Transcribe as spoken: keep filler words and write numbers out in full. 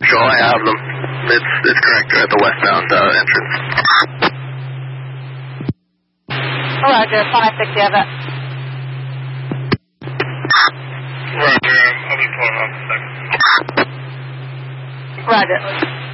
Central, I have them. It's, it's correct, they're at the westbound uh, entrance. Roger, five six, you have that. Roger, I'll be pulling up in a second. Roger.